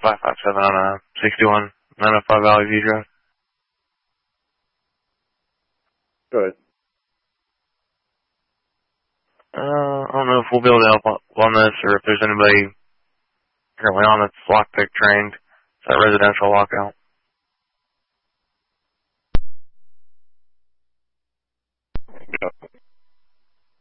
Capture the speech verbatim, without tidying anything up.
five five seven on a sixty-one nine oh five Valley View Drive. Go ahead. Uh, I don't know if we'll be able to help on on this or if there's anybody currently on that's lockpick trained. It's that residential lockout.